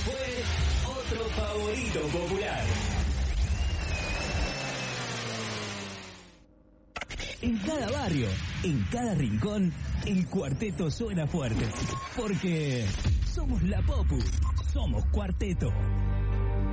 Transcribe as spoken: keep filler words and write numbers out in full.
fue otro favorito popular. En cada barrio, en cada rincón, el cuarteto suena fuerte. Porque somos la Popu, somos Cuarteto.